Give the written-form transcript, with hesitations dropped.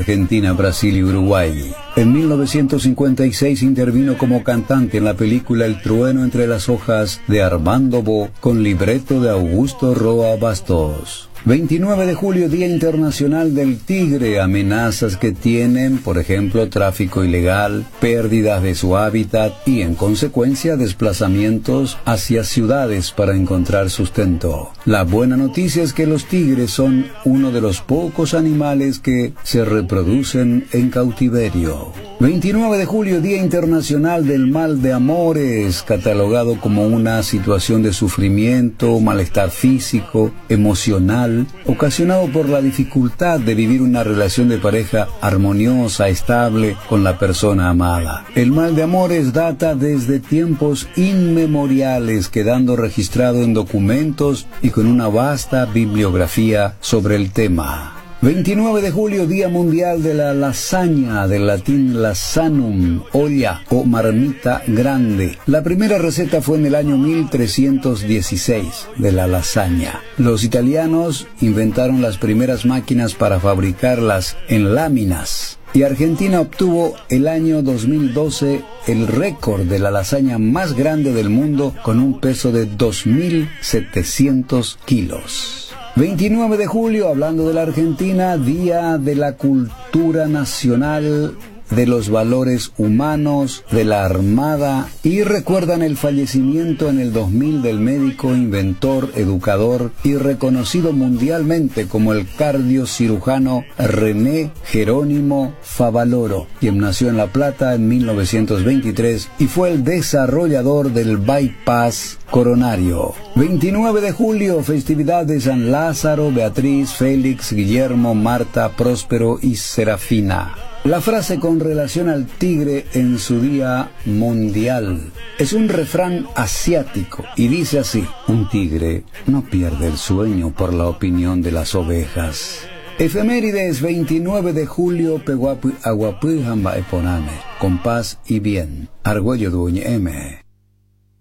Argentina, Brasil y Uruguay. En 1956 intervino como cantante en la película El trueno entre las hojas de Armando Bo, con libreto de Augusto Roa Bastos. 29 de julio, Día Internacional del Tigre. Amenazas que tienen, por ejemplo, tráfico ilegal, pérdidas de su hábitat y, en consecuencia, desplazamientos hacia ciudades para encontrar sustento. La buena noticia es que los tigres son uno de los pocos animales que se reproducen en cautiverio. 29 de julio, Día Internacional del Mal de Amores, catalogado como una situación de sufrimiento, malestar físico, emocional, ocasionado por la dificultad de vivir una relación de pareja armoniosa, estable con la persona amada. El mal de amores data desde tiempos inmemoriales, quedando registrado en documentos y con una vasta bibliografía sobre el tema. 29 de julio, Día Mundial de la Lasaña, del latín lasanum, olla o marmita grande. La primera receta fue en el año 1316 de la lasaña. Los italianos inventaron las primeras máquinas para fabricarlas en láminas. Y Argentina obtuvo el año 2012 el récord de la lasaña más grande del mundo, con un peso de 2.700 kilos. 29 de julio, hablando de la Argentina, Día de la Cultura Nacional, de los valores humanos, de la Armada, y recuerdan el fallecimiento en el 2000 del médico, inventor, educador y reconocido mundialmente como el cardiocirujano René Jerónimo Favaloro, quien nació en La Plata en 1923 y fue el desarrollador del bypass coronario. 29 de julio, festividad de San Lázaro, Beatriz, Félix, Guillermo, Marta, Próspero y Serafina. La frase con relación al tigre en su día mundial es un refrán asiático y dice así: un tigre no pierde el sueño por la opinión de las ovejas. Efemérides: 29 de julio, Peguapi Aguapi Jamba Eponame, con paz y bien. Argüello Duñe M.